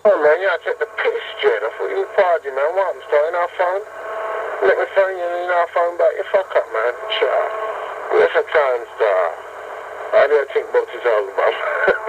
Oh man, you had to take the piss, Jed. I thought you were partying, man. What happened? Starting our phone? Let me phone you and our phone back. You fuck up, man. Ciao. Where's the time star? I don't think about this album.